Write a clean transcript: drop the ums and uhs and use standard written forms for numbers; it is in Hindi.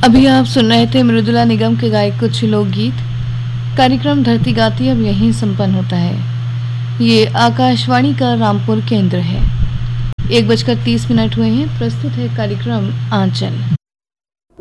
अभी आप सुन रहे थे मृदुला निगम के गाए कुछ लोकगीत। कार्यक्रम धरती गाती अब यहीं संपन्न होता है। ये आकाशवाणी का रामपुर केंद्र है। 1:30 हुए हैं। प्रस्तुत है कार्यक्रम आंचल।